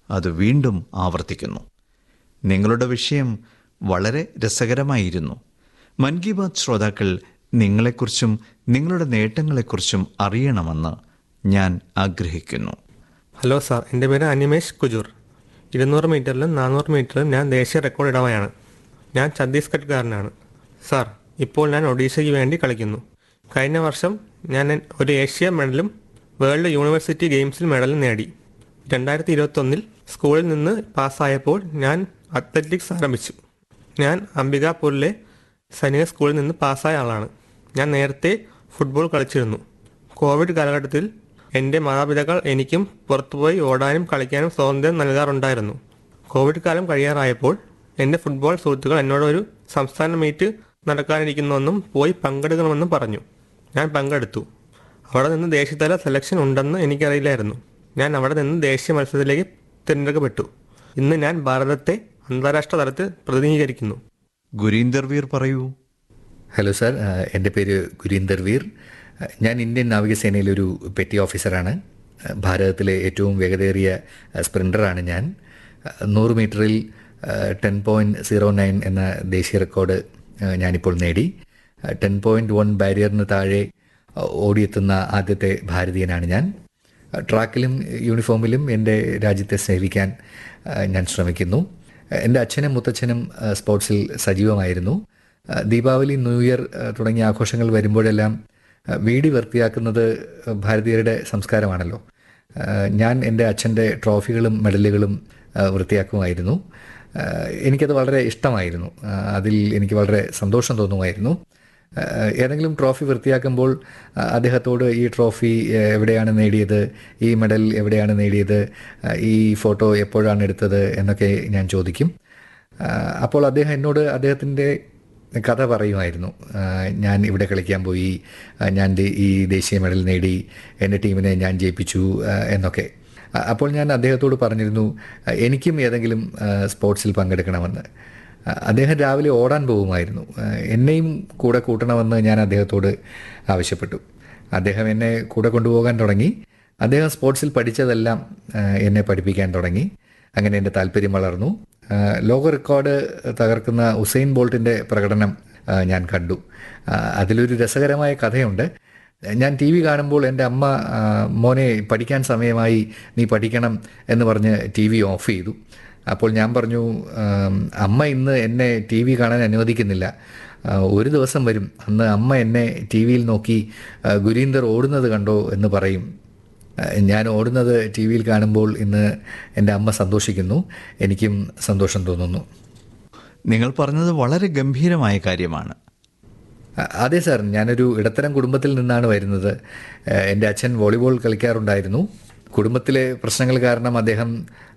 അത് വീണ്ടും ആവർത്തിക്കുന്നു. നിങ്ങളുടെ വിഷയം വളരെ രസകരമായിരുന്നു. മൻ കി ബാത്ത് ശ്രോതാക്കൾ നിങ്ങളെക്കുറിച്ചും നിങ്ങളുടെ നേട്ടങ്ങളെക്കുറിച്ചും അറിയണമെന്ന് ഞാൻ ആഗ്രഹിക്കുന്നു. ഹലോ സാർ, എൻ്റെ പേര് അനിമേഷ് കുജൂർ. 200 മീറ്ററിലും 400 മീറ്ററിലും ഞാൻ ദേശീയ റെക്കോർഡ് ഇടവയാണ്. ഞാൻ ഛത്തീസ്ഗഡ്കാരനാണ്. സാർ, ഇപ്പോൾ ഞാൻ ഒഡീഷയ്ക്ക് വേണ്ടി കളിക്കുന്നു. കഴിഞ്ഞ വർഷം ഞാൻ ഒരു ഏഷ്യ മെഡലും വേൾഡ് യൂണിവേഴ്സിറ്റി ഗെയിംസിൽ മെഡലും നേടി. 2021 സ്കൂളിൽ നിന്ന് പാസ്സായപ്പോൾ ഞാൻ അത്ലറ്റിക്സ് ആരംഭിച്ചു. ഞാൻ അംബികാപൂരിലെ സൈനിക സ്കൂളിൽ നിന്ന് പാസ്സായ ആളാണ്. ഞാൻ നേരത്തെ ഫുട്ബോൾ കളിച്ചിരുന്നു. കോവിഡ് കാലഘട്ടത്തിൽ എൻ്റെ മാതാപിതാക്കൾ എനിക്കും പുറത്തുപോയി ഓടാനും കളിക്കാനും സ്വാതന്ത്ര്യം നൽകാറുണ്ടായിരുന്നു. കോവിഡ് കാലം കഴിയാറായപ്പോൾ എൻ്റെ ഫുട്ബോൾ സുഹൃത്തുക്കൾ എന്നോട് ഒരു സംസ്ഥാന മീറ്റ് നടക്കാനിരിക്കുന്നുവെന്നും പോയി പങ്കെടുക്കണമെന്നും പറഞ്ഞു. ഞാൻ പങ്കെടുത്തു. അവിടെ നിന്ന് ദേശീയതല സെലക്ഷൻ ഉണ്ടെന്ന് എനിക്കറിയില്ലായിരുന്നു. ഞാൻ അവിടെ നിന്ന് ദേശീയ മത്സരത്തിലേക്ക് തിരഞ്ഞെടുക്കപ്പെട്ടു. ഇന്ന് ഞാൻ ഭാരതത്തെ അന്താരാഷ്ട്ര തലത്തിൽ പ്രതിനിധീകരിക്കുന്നു. ഗുരീന്ദർ വീർ പറയൂ. ഹലോ സാർ, എൻ്റെ പേര് ഗുരീന്ദർ വീർ. ഞാൻ ഇന്ത്യൻ നാവികസേനയിലൊരു പെറ്റി ഓഫീസറാണ്. ഭാരതത്തിലെ ഏറ്റവും വേഗതയേറിയ സ്പ്രിൻ്ററാണ് ഞാൻ. 100 മീറ്ററിൽ 10.09 എന്ന ദേശീയ റെക്കോർഡ് ഞാനിപ്പോൾ നേടി. 10.1 ബാരിയറിന് താഴെ ഓടിയെത്തുന്ന ആദ്യത്തെ ഭാരതീയനാണ് ഞാൻ. ട്രാക്കിലും യൂണിഫോമിലും എൻ്റെ രാജ്യത്തെ സേവിക്കാൻ ഞാൻ ശ്രമിക്കുന്നു. എൻ്റെ അച്ഛനും മുത്തച്ഛനും സ്പോർട്സിൽ സജീവമായിരുന്നു. ദീപാവലി, ന്യൂ ഇയർ തുടങ്ങിയ ആഘോഷങ്ങൾ വരുമ്പോഴെല്ലാം വീട് വൃത്തിയാക്കുന്നത് ഭാരതീയരുടെ സംസ്കാരമാണല്ലോ. ഞാൻ എൻ്റെ അച്ഛൻ്റെ ട്രോഫികളും മെഡലുകളും വൃത്തിയാക്കുമായിരുന്നു. എനിക്കത് വളരെ ഇഷ്ടമായിരുന്നു. അതിൽ എനിക്ക് വളരെ സന്തോഷം തോന്നുമായിരുന്നു. ഏതെങ്കിലും ട്രോഫി വൃത്തിയാക്കുമ്പോൾ അദ്ദേഹത്തോട് ഈ ട്രോഫി എവിടെയാണ് നേടിയത്, ഈ മെഡൽ എവിടെയാണ് നേടിയത്, ഈ ഫോട്ടോ എപ്പോഴാണ് എടുത്തത് എന്നൊക്കെ ഞാൻ ചോദിക്കും. അപ്പോൾ അദ്ദേഹം എന്നോട് അദ്ദേഹത്തിൻ്റെ കഥ പറയുമായിരുന്നു. ഞാൻ ഇവിടെ കളിക്കാൻ പോയി, ഞാൻ ഈ ദേശീയ മെഡൽ നേടി, എൻ്റെ ടീമിനെ ഞാൻ ജയിപ്പിച്ചു എന്നൊക്കെ. അപ്പോൾ ഞാൻ അദ്ദേഹത്തോട് പറഞ്ഞിരുന്നു എനിക്കും ഏതെങ്കിലും സ്പോർട്സിൽ പങ്കെടുക്കണമെന്ന്. അദ്ദേഹം രാവിലെ ഓടാൻ പോകുമായിരുന്നു. എന്നെയും കൂടെ കൂട്ടണമെന്ന് ഞാൻ അദ്ദേഹത്തോട് ആവശ്യപ്പെട്ടു. അദ്ദേഹം എന്നെ കൂടെ കൊണ്ടുപോകാൻ തുടങ്ങി. അദ്ദേഹം സ്പോർട്സിൽ പഠിച്ചതെല്ലാം എന്നെ പഠിപ്പിക്കാൻ തുടങ്ങി. അങ്ങനെ എൻ്റെ താല്പര്യം വളർന്നു. ലോക റെക്കോർഡ് തകർക്കുന്ന ഉസൈൻ ബോൾട്ടിൻ്റെ പ്രകടനം ഞാൻ കണ്ടു. അതിലൊരു രസകരമായ കഥയുണ്ട്. ഞാൻ ടി വി കാണുമ്പോൾ എൻ്റെ അമ്മ, മോനെ പഠിക്കാൻ സമയമായി, നീ പഠിക്കണം എന്ന് പറഞ്ഞ് ടി വി ഓഫ് ചെയ്തു. അപ്പോൾ ഞാൻ പറഞ്ഞു, അമ്മ ഇന്ന് എന്നെ ടി വി കാണാൻ അനുവദിക്കുന്നില്ല. ഒരു ദിവസം വരും, അന്ന് അമ്മ എന്നെ ടി വിയിൽ നോക്കി ഗുരീന്ദർ ഓടുന്നത് കണ്ടോ എന്ന് പറയും. ഞാൻ ഓടുന്നത് ടി വിയിൽ കാണുമ്പോൾ ഇന്ന് എൻ്റെ അമ്മ സന്തോഷിക്കുന്നു, എനിക്കും സന്തോഷം തോന്നുന്നു. നിങ്ങൾ പറഞ്ഞത് വളരെ ഗംഭീരമായ കാര്യമാണ്. അതെ സാർ, ഞാനൊരു ഇടത്തരം കുടുംബത്തിൽ നിന്നാണ് വരുന്നത്. എൻ്റെ അച്ഛൻ വോളിബോൾ കളിക്കാറുണ്ടായിരുന്നു. കുടുംബത്തിലെ പ്രശ്നങ്ങൾ കാരണം അദ്ദേഹം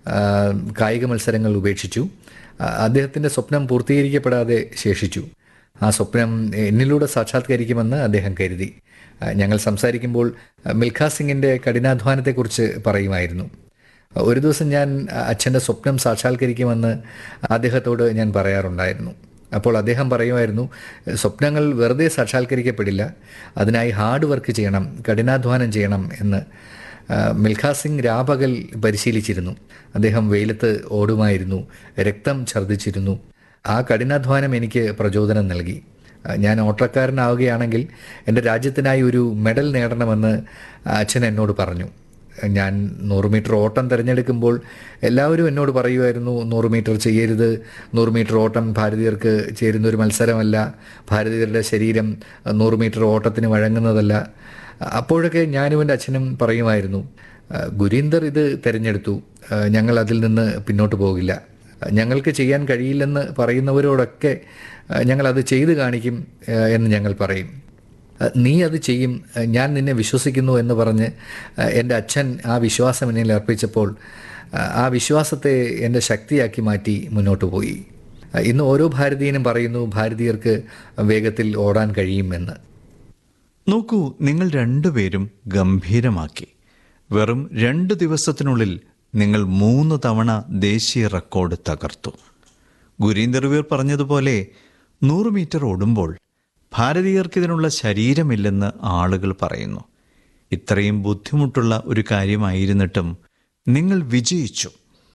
കായിക മത്സരങ്ങൾ ഉപേക്ഷിച്ചു. അദ്ദേഹത്തിൻ്റെ സ്വപ്നം പൂർത്തീകരിക്കപ്പെടാതെ ശേഷിച്ചു. ആ സ്വപ്നം എന്നിലൂടെ സാക്ഷാത്കരിക്കുമെന്ന് അദ്ദേഹം കരുതി. ഞങ്ങൾ സംസാരിക്കുമ്പോൾ മിൽഖാ സിംഗിൻ്റെ കഠിനാധ്വാനത്തെക്കുറിച്ച് പറയുമായിരുന്നു. ഒരു ദിവസം ഞാൻ അച്ഛൻ്റെ സ്വപ്നം സാക്ഷാത്കരിക്കുമെന്ന് അദ്ദേഹത്തോട് ഞാൻ പറയാറുണ്ടായിരുന്നു. അപ്പോൾ അദ്ദേഹം പറയുമായിരുന്നു, സ്വപ്നങ്ങൾ വെറുതെ സാക്ഷാത്കരിക്കപ്പെടില്ല, അതിനായി ഹാർഡ് വർക്ക് ചെയ്യണം, കഠിനാധ്വാനം ചെയ്യണം എന്ന്. മിൽഖാ സിംഗ് രാപകൽ പരിശീലിച്ചിരുന്നു. അദ്ദേഹം വെയിലത്ത് ഓടുമായിരുന്നു, രക്തം ഛർദ്ദിച്ചിരുന്നു. ആ കഠിനാധ്വാനം എനിക്ക് പ്രചോദനം നൽകി. ഞാൻ ഓട്ടക്കാരനാവുകയാണെങ്കിൽ എൻ്റെ രാജ്യത്തിനായി ഒരു മെഡൽ നേടണമെന്ന് അച്ഛൻ എന്നോട് പറഞ്ഞു. ഞാൻ 100 മീറ്റർ ഓട്ടം തിരഞ്ഞെടുക്കുമ്പോൾ എല്ലാവരും എന്നോട് പറയുമായിരുന്നു, 100 മീറ്റർ ചെയ്യരുത്, 100 മീറ്റർ ഓട്ടം ഭാരതീയർക്ക് ചേരുന്നൊരു മത്സരമല്ല, ഭാരതീയരുടെ ശരീരം 100 മീറ്റർ ഓട്ടത്തിന് വഴങ്ങുന്നതല്ല. അപ്പോഴൊക്കെ ഞാനും എൻ്റെ അച്ഛനും പറയുമായിരുന്നു, ഗുരീന്ദർ ഇത് തിരഞ്ഞെടുത്തു, ഞങ്ങൾ അതിൽ നിന്ന് പിന്നോട്ട് പോകില്ല. ഞങ്ങൾക്ക് ചെയ്യാൻ കഴിയില്ലെന്ന് പറയുന്നവരോടൊക്കെ ഞങ്ങളത് ചെയ്തു കാണിക്കും എന്ന് ഞങ്ങൾ പറയും. നീ അത് ചെയ്യും, ഞാൻ നിന്നെ വിശ്വസിക്കുന്നു എന്ന് പറഞ്ഞ് എൻ്റെ അച്ഛൻ ആ വിശ്വാസം എന്നിൽ അർപ്പിച്ചപ്പോൾ ആ വിശ്വാസത്തെ എൻ്റെ ശക്തിയാക്കി മാറ്റി മുന്നോട്ട് പോയി. ഇന്ന് ഓരോ ഭാരതീയനും പറയുന്നു ഭാരതീയർക്ക് വേഗത്തിൽ ഓടാൻ കഴിയുമെന്ന്. നോക്കൂ, നിങ്ങൾ രണ്ടുപേരും ഗംഭീരമാക്കി. വെറും 2 ദിവസത്തിനുള്ളിൽ നിങ്ങൾ 3 തവണ ദേശീയ റെക്കോർഡ് തകർത്തു. ഗുരീന്ദർ വീർ പറഞ്ഞതുപോലെ 100 മീറ്റർ ഓടുമ്പോൾ ഭാരതീയർക്കിതിനുള്ള ശരീരമില്ലെന്ന് ആളുകൾ പറയുന്നു. ഇത്രയും ബുദ്ധിമുട്ടുള്ള ഒരു കാര്യമായിരുന്നിട്ടും നിങ്ങൾ വിജയിച്ചു.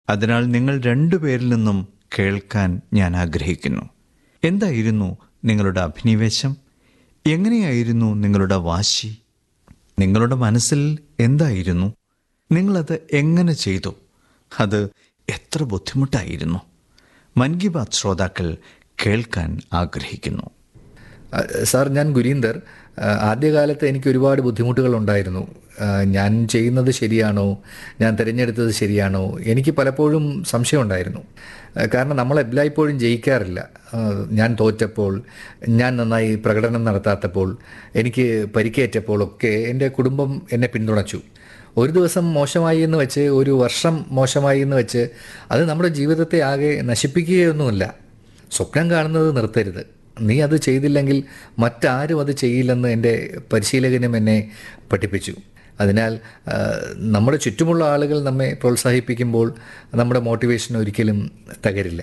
അതിനാൽ നിങ്ങൾ രണ്ടുപേരിൽ നിന്നും കേൾക്കാൻ ഞാൻ ആഗ്രഹിക്കുന്നു. എന്തായിരുന്നു നിങ്ങളുടെ അഭിനിവേശം? എങ്ങനെയായിരുന്നു നിങ്ങളുടെ വാശി? നിങ്ങളുടെ മനസ്സിൽ എന്തായിരുന്നു? നിങ്ങളത് എങ്ങനെ ചെയ്തു? അത് എത്ര ബുദ്ധിമുട്ടായിരുന്നു? മൻ കി ബാത്ത് ശ്രോതാക്കൾ കേൾക്കാൻ ആഗ്രഹിക്കുന്നു. സാർ, ഞാൻ ഗുരീന്ദർ. ആദ്യകാലത്ത് എനിക്ക് ഒരുപാട് ബുദ്ധിമുട്ടുകളുണ്ടായിരുന്നു. ഞാൻ ചെയ്യുന്നത് ശരിയാണോ, ഞാൻ തിരഞ്ഞെടുത്തത് ശരിയാണോ, എനിക്ക് പലപ്പോഴും സംശയമുണ്ടായിരുന്നു. കാരണം നമ്മൾ എല്ലായ്പ്പോഴും ജയിക്കാറില്ല. ഞാൻ തോറ്റപ്പോൾ, ഞാൻ നന്നായി പ്രകടനം നടത്താത്തപ്പോൾ, എനിക്ക് പരിക്കേറ്റപ്പോഴൊക്കെ എൻ്റെ കുടുംബം എന്നെ പിന്തുണച്ചു. ഒരു ദിവസം മോശമായി എന്ന് വെച്ച്, ഒരു വർഷം മോശമായി എന്ന് വെച്ച് അത് നമ്മുടെ ജീവിതത്തെ ആകെ നശിപ്പിക്കുകയൊന്നുമില്ല. സ്വപ്നം കാണുന്നത് നിർത്തരുത്. നീ അത് ചെയ്തില്ലെങ്കിൽ മറ്റാരും അത് ചെയ്യില്ലെന്ന് എൻ്റെ പരിശീലകനും എന്നെ പഠിപ്പിച്ചു. അതിനാൽ നമ്മുടെ ചുറ്റുമുള്ള ആളുകൾ നമ്മെ പ്രോത്സാഹിപ്പിക്കുമ്പോൾ നമ്മുടെ മോട്ടിവേഷൻ ഒരിക്കലും തകരില്ല.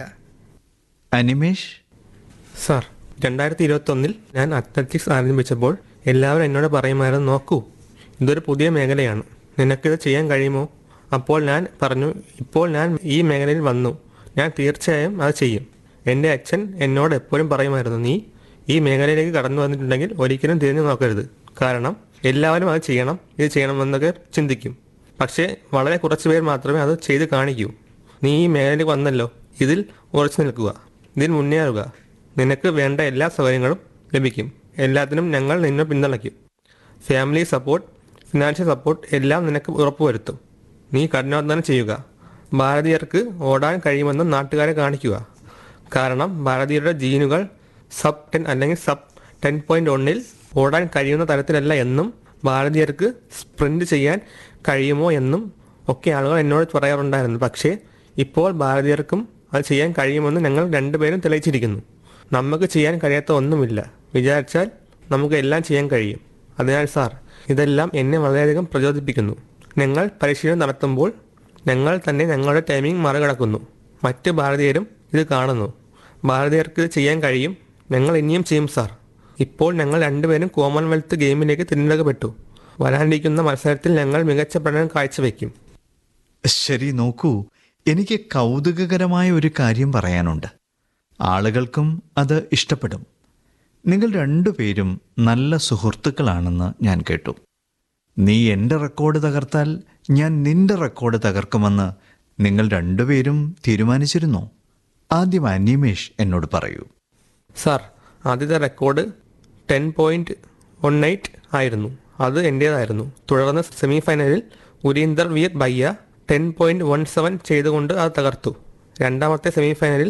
അനിമേഷ്? സാർ, 2021 ഞാൻ അത്ലറ്റിക്സ് ആരംഭിച്ചപ്പോൾ എല്ലാവരും എന്നോട് പറയുമായിരുന്നു, നോക്കൂ, ഇതൊരു പുതിയ മേഖലയാണ്, നിനക്കിത് ചെയ്യാൻ കഴിയുമോ? അപ്പോൾ ഞാൻ പറഞ്ഞു, ഇപ്പോൾ ഞാൻ ഈ മേഖലയിൽ വന്നു, ഞാൻ തീർച്ചയായും അത് ചെയ്യും. എൻ്റെ അച്ഛൻ എന്നോട് എപ്പോഴും പറയുമായിരുന്നു, നീ ഈ മേഖലയിലേക്ക് കടന്നു വന്നിട്ടുണ്ടെങ്കിൽ ഒരിക്കലും തിരിഞ്ഞു നോക്കരുത്. കാരണം എല്ലാവരും അത് ചെയ്യണം, ഇത് ചെയ്യണമെന്നൊക്കെ ചിന്തിക്കും. പക്ഷേ വളരെ കുറച്ച് പേർ മാത്രമേ അത് ചെയ്ത് കാണിക്കൂ. നീ ഈ മേഖലയിലേക്ക് വന്നല്ലോ, ഇതിൽ ഉറച്ചു നിൽക്കുക, ഇതിൽ മുന്നേറുക. നിനക്ക് വേണ്ട എല്ലാ സൗകര്യങ്ങളും ലഭിക്കും. എല്ലാത്തിനും ഞങ്ങൾ നിന്നെ പിന്തുണയ്ക്കും. ഫാമിലി സപ്പോർട്ട്, ഫിനാൻഷ്യൽ സപ്പോർട്ട് എല്ലാം നിനക്ക് ഉറപ്പുവരുത്തും. നീ കഠിനാധ്വാനം ചെയ്യുക. ഭാരതീയർക്ക് ഓടാൻ കഴിയുമെന്ന് നാട്ടുകാരെ കാണിക്കുക. കാരണം ഭാരതീയരുടെ ജീനുകൾ സബ് 10 അല്ലെങ്കിൽ സബ് 10.1 ഓടാൻ കഴിയുന്ന തരത്തിലല്ല എന്നും ഭാരതീയർക്ക് സ്പ്രിന്റ് ചെയ്യാൻ കഴിയുമോ എന്നും ഒക്കെ ആളുകൾ എന്നോട് പറയാറുണ്ടായിരുന്നു. പക്ഷേ ഇപ്പോൾ ഭാരതീയർക്കും അത് ചെയ്യാൻ കഴിയുമെന്ന് ഞങ്ങൾ രണ്ടുപേരും തെളിയിച്ചിരിക്കുന്നു. നമുക്ക് ചെയ്യാൻ കഴിയാത്ത ഒന്നുമില്ല. വിചാരിച്ചാൽ നമുക്ക് എല്ലാം ചെയ്യാൻ കഴിയും. അതിനാൽ സാർ, ഇതെല്ലാം എന്നെ വളരെയധികം പ്രചോദിപ്പിക്കുന്നു. ഞങ്ങൾ പരിശീലനം നടത്തുമ്പോൾ ഞങ്ങൾ തന്നെ ഞങ്ങളുടെ ടൈമിംഗ് മറികടക്കുന്നു. മറ്റ് ഭാരതീയരും ഇത് കാണുന്നു. ഭാരതീയർക്ക് ഇത് ചെയ്യാൻ കഴിയും. ഞങ്ങൾ ഇനിയും ചെയ്യും സാർ. ഇപ്പോൾ ഞങ്ങൾ രണ്ടുപേരും കോമൺവെൽത്ത് ഗെയിമിലേക്ക് തിരഞ്ഞെടുക്കപ്പെട്ടു. വരാനിരിക്കുന്ന മത്സരത്തിൽ ഞങ്ങൾ മികച്ച പ്രകടനം കാഴ്ചവെക്കും. ശരി, നോക്കൂ, എനിക്ക് കൗതുകകരമായ ഒരു കാര്യം പറയാനുണ്ട്. ആളുകൾക്കും അത് ഇഷ്ടപ്പെടും. നിങ്ങൾ രണ്ടുപേരും നല്ല സുഹൃത്തുക്കളാണെന്ന് ഞാൻ കേട്ടു. നീ എൻ്റെ റെക്കോർഡ് തകർത്താൽ ഞാൻ നിന്റെ റെക്കോർഡ് തകർക്കുമെന്ന് നിങ്ങൾ രണ്ടുപേരും തീരുമാനിച്ചിരുന്നോ? ആദ്യം അനിമേഷ് എന്നോട് പറയൂ. സാർ, ആദ്യത്തെ റെക്കോർഡ് 10.18 ആയിരുന്നു. അത് എൻ്റേതായിരുന്നു. തുടർന്ന് സെമി ഫൈനലിൽ ഗുരീന്ദർ വീർ ബയ്യ 10.17 ചെയ്തുകൊണ്ട് അത് തകർത്തു. രണ്ടാമത്തെ സെമി ഫൈനലിൽ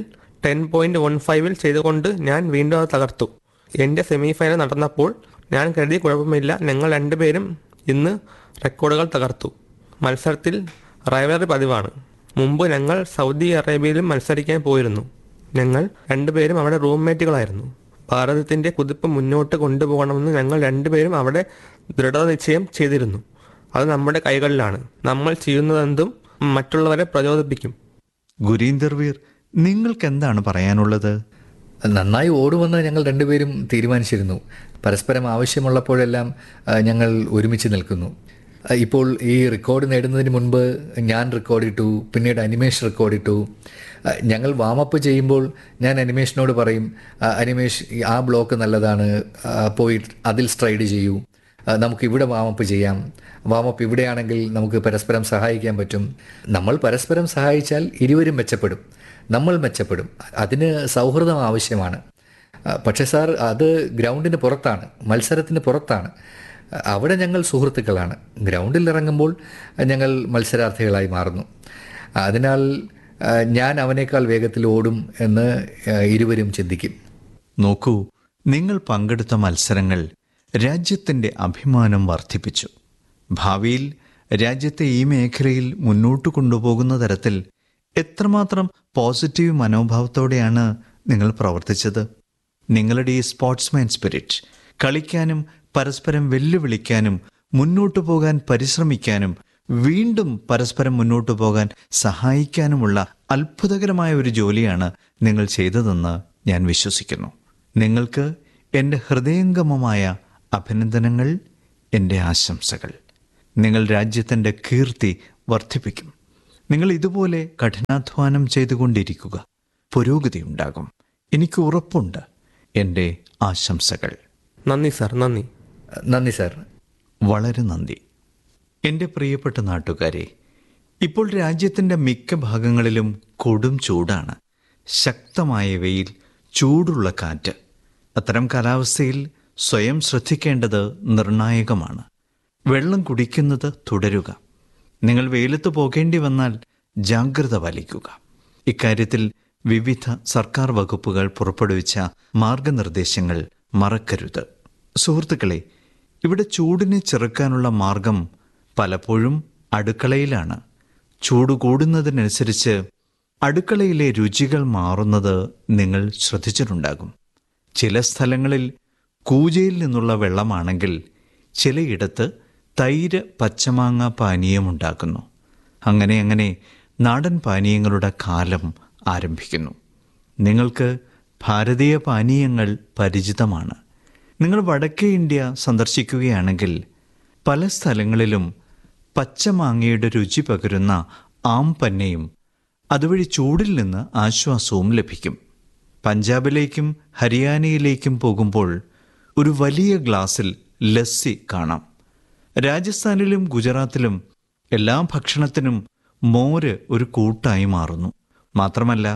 10.15 ചെയ്തുകൊണ്ട് ഞാൻ വീണ്ടും അത് തകർത്തു. എൻ്റെ സെമി ഫൈനൽ നടന്നപ്പോൾ ഞാൻ കരുതി കുഴപ്പമില്ല, ഞങ്ങൾ രണ്ടുപേരും ഇന്ന് റെക്കോർഡുകൾ തകർത്തു. മത്സരത്തിൽ റൈവലറി പതിവാണ്. മുമ്പ് ഞങ്ങൾ സൗദി അറേബ്യയിലും മത്സരിക്കാൻ പോയിരുന്നു. ഞങ്ങൾ രണ്ടുപേരും അവിടെ റൂംമേറ്റുകളായിരുന്നു. ഭാരതത്തിൻ്റെ കുതിപ്പ് മുന്നോട്ട് കൊണ്ടുപോകണമെന്ന് ഞങ്ങൾ രണ്ടുപേരും അവിടെ ദൃഢനിശ്ചയം ചെയ്തിരുന്നു. അത് നമ്മുടെ കൈകളിലാണ്. നമ്മൾ ചെയ്യുന്നതെന്തും മറ്റുള്ളവരെ പ്രചോദിപ്പിക്കും. ഗുരീന്ദർ വീർ, നിങ്ങൾക്ക് എന്താണ് പറയാനുള്ളത്? നന്നായി ഓടുമെന്ന് ഞങ്ങൾ രണ്ടുപേരും തീരുമാനിച്ചിരുന്നു. പരസ്പരം ആവശ്യമുള്ളപ്പോഴെല്ലാം ഞങ്ങൾ ഒരുമിച്ച് നിൽക്കുന്നു. ഇപ്പോൾ ഈ റെക്കോർഡ് നേടുന്നതിന് മുൻപ് ഞാൻ റെക്കോർഡിട്ടു, പിന്നീട് അനിമേഷ് റെക്കോർഡിട്ടു. ഞങ്ങൾ വാമപ്പ് ചെയ്യുമ്പോൾ ഞാൻ അനിമേഷിനോട് പറയും, അനിമേഷ്, ആ ബ്ലോക്ക് നല്ലതാണ്, പോയി അതിൽ സ്ട്രൈഡ് ചെയ്യൂ, നമുക്കിവിടെ വാമപ്പ് ചെയ്യാം, വാമപ്പ് ഇവിടെയാണെങ്കിൽ നമുക്ക് പരസ്പരം സഹായിക്കാൻ പറ്റും. നമ്മൾ പരസ്പരം സഹായിച്ചാൽ ഇരുവരും മെച്ചപ്പെടും, നമ്മൾ മെച്ചപ്പെടും. അതിന് സൗഹൃദം ആവശ്യമാണ്. പക്ഷേ സാർ, അത് ഗ്രൗണ്ടിന് പുറത്താണ്, മത്സരത്തിന് പുറത്താണ്. അവിടെ ഞങ്ങൾ സുഹൃത്തുക്കളാണ്. ഗ്രൗണ്ടിൽ ഇറങ്ങുമ്പോൾ ഞങ്ങൾ മത്സരാർത്ഥികളായി മാറുന്നു. അതിനാൽ ഞാൻ അവനേക്കാൾ വേഗത്തിൽ ഓടും എന്ന് ഇരുവരും ചിന്തിക്കും. നോക്കൂ, നിങ്ങൾ പങ്കെടുത്ത മത്സരങ്ങൾ രാജ്യത്തിൻ്റെ അഭിമാനം വർദ്ധിപ്പിച്ചു. ഭാവിയിൽ രാജ്യത്തെ ഈ മേഖലയിൽ മുന്നോട്ട് കൊണ്ടുപോകുന്ന തരത്തിൽ എത്രമാത്രം പോസിറ്റീവ് മനോഭാവത്തോടെയാണ് നിങ്ങൾ പ്രവർത്തിച്ചത്. നിങ്ങളുടെ ഈ സ്പോർട്സ്മാൻ സ്പിരിറ്റ്, കളിക്കാനും പരസ്പരം വെല്ലുവിളിക്കാനും മുന്നോട്ടു പോകാൻ പരിശ്രമിക്കാനും വീണ്ടും പരസ്പരം മുന്നോട്ടു പോകാൻ സഹായിക്കാനുമുള്ള അത്ഭുതകരമായ ഒരു ജോലിയാണ് നിങ്ങൾ ചെയ്തതെന്ന് ഞാൻ വിശ്വസിക്കുന്നു. നിങ്ങൾക്ക് എൻ്റെ ഹൃദയംഗമമായ അഭിനന്ദനങ്ങൾ, എൻ്റെ ആശംസകൾ. നിങ്ങൾ രാജ്യത്തിൻ്റെ കീർത്തി വർദ്ധിപ്പിക്കും. നിങ്ങൾ ഇതുപോലെ കഠിനാധ്വാനം ചെയ്തുകൊണ്ടിരിക്കുക. പുരോഗതി ഉണ്ടാകും. എനിക്ക് ഉറപ്പുണ്ട്. എൻ്റെ ആശംസകൾ. നന്ദി സാർ, നന്ദി. നന്ദി സാർ. വളരെ നന്ദി. എൻ്റെ പ്രിയപ്പെട്ട നാട്ടുകാരെ, ഇപ്പോൾ രാജ്യത്തിൻ്റെ മിക്ക ഭാഗങ്ങളിലും കൊടും ചൂടാണ്. ശക്തമായ വെയിൽ, ചൂടുള്ള കാറ്റ്. അത്തരം കാലാവസ്ഥയിൽ സ്വയം ശ്രദ്ധിക്കേണ്ടത് നിർണായകമാണ്. വെള്ളം കുടിക്കുന്നത് തുടരുക. നിങ്ങൾ വെയിലത്ത് പോകേണ്ടി വന്നാൽ ജാഗ്രത പാലിക്കുക. ഇക്കാര്യത്തിൽ വിവിധ സർക്കാർ വകുപ്പുകൾ പുറപ്പെടുവിച്ച മാർഗനിർദ്ദേശങ്ങൾ മറക്കരുത്. സുഹൃത്തുക്കളെ, ഇവിടെ ചൂടിനെ ചെറുക്കാനുള്ള മാർഗം പലപ്പോഴും അടുക്കളയിലാണ്. ചൂട് കൂടുന്നതിനനുസരിച്ച് അടുക്കളയിലെ രുചികൾ മാറുന്നത് നിങ്ങൾ ശ്രദ്ധിച്ചിട്ടുണ്ടാകും. ചില സ്ഥലങ്ങളിൽ കൂജയിൽ നിന്നുള്ള വെള്ളമാണെങ്കിൽ ചിലയിടത്ത് തൈര് പച്ചമാങ്ങ പാനീയമുണ്ടാക്കുന്നു. അങ്ങനെ നാടൻ പാനീയങ്ങളുടെ കാലം ആരംഭിക്കുന്നു. നിങ്ങൾക്ക് ഭാരതീയ പാനീയങ്ങൾ പരിചിതമാണ്. നിങ്ങൾ വടക്കേ ഇന്ത്യ സന്ദർശിക്കുകയാണെങ്കിൽ പല സ്ഥലങ്ങളിലും പച്ചമാങ്ങയുടെ രുചി പകരുന്ന ആംപന്നയും അതുവഴി ചൂടിൽ നിന്ന് ആശ്വാസവും ലഭിക്കും. പഞ്ചാബിലേക്കും ഹരിയാനയിലേക്കും പോകുമ്പോൾ ഒരു വലിയ ഗ്ലാസ്സിൽ ലസ്സി കാണാം. രാജസ്ഥാനിലും ഗുജറാത്തിലും എല്ലാ ഭക്ഷണത്തിനും മോര് ഒരു കൂട്ടായി മാറുന്നു. മാത്രമല്ല,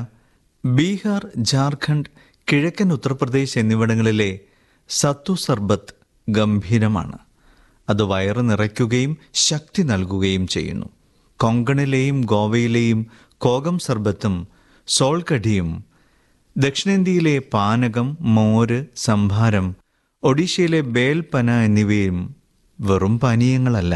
ബീഹാർ, ജാർഖണ്ഡ്, കിഴക്കൻ ഉത്തർപ്രദേശ് എന്നിവിടങ്ങളിലെ സത്തു സർബത്ത് ഗംഭീരമാണ്. അത് വയറ് നിറയ്ക്കുകയും ശക്തി നൽകുകയും ചെയ്യുന്നു. കൊങ്കണിലെയും ഗോവയിലെയും കോകം സർബത്തും സോൾകഡിയും, ദക്ഷിണേന്ത്യയിലെ പാനകം, മോര്, സംഭാരം, ഒഡീഷയിലെ ബേൽപന എന്നിവയും വെറും പാനീയങ്ങളല്ല,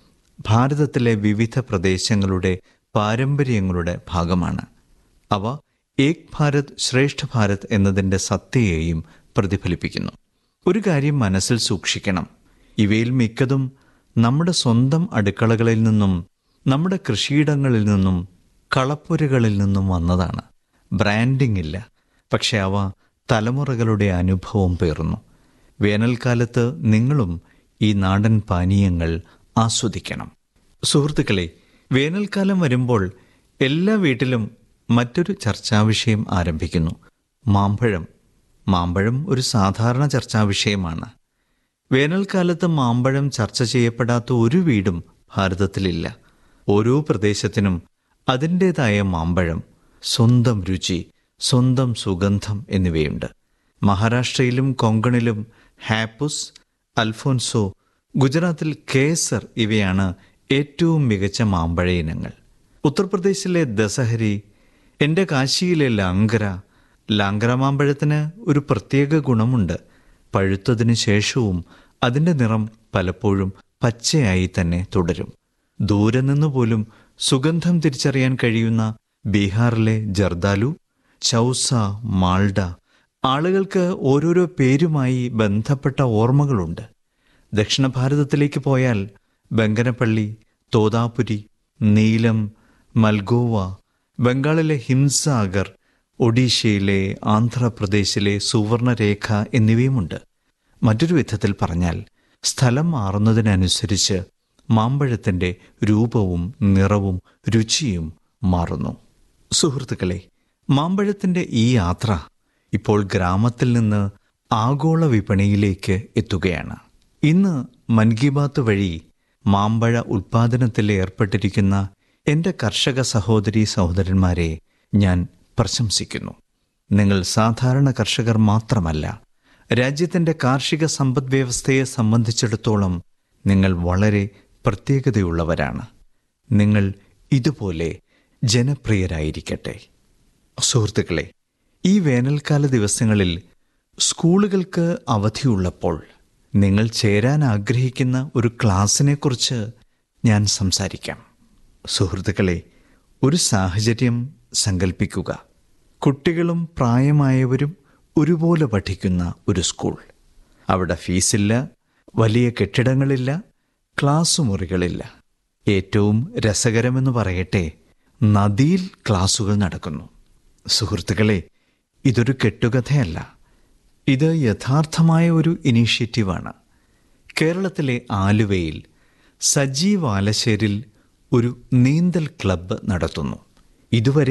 ഭാരതത്തിലെ വിവിധ പ്രദേശങ്ങളുടെ പാരമ്പര്യങ്ങളുടെ ഭാഗമാണ്. അവ ഏക് ഭാരത് ശ്രേഷ്ഠ ഭാരത് എന്നതിൻ്റെ സത്യയെയും പ്രതിഫലിപ്പിക്കുന്നു. ഒരു കാര്യം മനസ്സിൽ സൂക്ഷിക്കണം. ഇവയിൽ മിക്കതും നമ്മുടെ സ്വന്തം അടുക്കളകളിൽ നിന്നും, നമ്മുടെ കൃഷിയിടങ്ങളിൽ നിന്നും, കളപ്പുരകളിൽ നിന്നും വന്നതാണ്. ബ്രാൻഡിംഗ് ഇല്ല, പക്ഷെ അവ തലമുറകളുടെ അനുഭവം പേറുന്നു. വേനൽക്കാലത്ത് നിങ്ങളും ഈ നാടൻ പാനീയങ്ങൾ ആസ്വദിക്കണം. സുഹൃത്തുക്കളെ, വേനൽക്കാലം വരുമ്പോൾ എല്ലാ വീട്ടിലും മറ്റൊരു ചർച്ചാവിഷയം ആരംഭിക്കുന്നു: മാമ്പഴം. മാമ്പഴം ഒരു സാധാരണ ചർച്ചാവിഷയമാണ്. വേനൽക്കാലത്ത് മാമ്പഴം ചർച്ച ചെയ്യപ്പെടാത്ത ഒരു വീടും ഭാരതത്തിലില്ല. ഓരോ പ്രദേശത്തിനും അതിൻ്റേതായ മാമ്പഴം, സ്വന്തം രുചി, സ്വന്തം സുഗന്ധം എന്നിവയുണ്ട്. മഹാരാഷ്ട്രയിലും കൊങ്കണിലും ഹാപ്പുസ്, അൽഫോൻസോ, ഗുജറാത്തിൽ കേസർ ഇവയാണ് ഏറ്റവും മികച്ച മാമ്പഴ ഇനങ്ങൾ. ഉത്തർപ്രദേശിലെ ദസഹരി, എൻ്റെ കാശിയിലെ ലാങ്കര മാമ്പഴത്തിന് ഒരു പ്രത്യേക ഗുണമുണ്ട്. പഴുത്തതിന് ശേഷവും അതിൻ്റെ നിറം പലപ്പോഴും പച്ചയായി തന്നെ തുടരും. ദൂരെ നിന്ന് പോലും സുഗന്ധം തിരിച്ചറിയാൻ കഴിയുന്ന ബീഹാറിലെ ജർദാലു, ചൗസ, മാൾഡ, ആളുകൾക്ക് ഓരോരോ പേരുമായി ബന്ധപ്പെട്ട ഓർമ്മകളുണ്ട്. ദക്ഷിണ ഭാരതത്തിലേക്ക് പോയാൽ ബങ്കനപ്പള്ളി, തോതാപുരി, നീലം, മൽഗോവ, ബംഗാളിലെ ഹിംസാഗർ, ഒഡീഷയിലെ, ആന്ധ്രാപ്രദേശിലെ സുവർണരേഖ എന്നിവയുമുണ്ട്. മറ്റൊരു വിധത്തിൽ പറഞ്ഞാൽ, സ്ഥലം മാറുന്നതിനനുസരിച്ച് മാമ്പഴത്തിൻ്റെ രൂപവും നിറവും രുചിയും മാറുന്നു. സുഹൃത്തുക്കളെ, മാമ്പഴത്തിൻ്റെ ഈ യാത്ര ഇപ്പോൾ ഗ്രാമത്തിൽ നിന്ന് ആഗോള വിപണിയിലേക്ക് എത്തുകയാണ്. ഇന്ന് മൻ കി ബാത്ത് വഴി മാമ്പഴ ഉൽപ്പാദനത്തിൽ ഏർപ്പെട്ടിരിക്കുന്ന എൻ്റെ കർഷക സഹോദരീ സഹോദരന്മാരെ ഞാൻ പ്രശംസിക്കുന്നു. നിങ്ങൾ സാധാരണ കർഷകർ മാത്രമല്ല, രാജ്യത്തിൻ്റെ കാർഷിക സമ്പദ് വ്യവസ്ഥയെ സംബന്ധിച്ചിടത്തോളം നിങ്ങൾ വളരെ പ്രത്യേകതയുള്ളവരാണ്. നിങ്ങൾ ഇതുപോലെ ജനപ്രിയരായിരിക്കട്ടെ. സുഹൃത്തുക്കളെ, ഈ വേനൽക്കാല ദിവസങ്ങളിൽ സ്കൂളുകൾക്ക് അവധിയുള്ളപ്പോൾ നിങ്ങൾ ചേരാൻ ആഗ്രഹിക്കുന്ന ഒരു ക്ലാസ്സിനെക്കുറിച്ച് ഞാൻ സംസാരിക്കാം. സുഹൃത്തുക്കളെ, ഒരു സാഹചര്യം സങ്കല്പിക്കുക. കുട്ടികളും പ്രായമായവരും ഒരുപോലെ പഠിക്കുന്ന ഒരു സ്കൂൾ. അവിടെ ഫീസില്ല, വലിയ കെട്ടിടങ്ങളില്ല, ക്ലാസ് മുറികളില്ല. ഏറ്റവും രസകരമെന്ന് പറയട്ടെ, നദിയിൽ ക്ലാസുകൾ നടക്കുന്നു. സുഹൃത്തുക്കളെ, ഇതൊരു കെട്ടുകഥയല്ല, ഇത് യഥാർത്ഥമായ ഒരു ഇനീഷ്യേറ്റീവാണ്. കേരളത്തിലെ ആലുവയിൽ സജീവ് ആലശ്ശേരിൽ ഒരു നീന്തൽ ക്ലബ്ബ് നടത്തുന്നു. ഇതുവരെ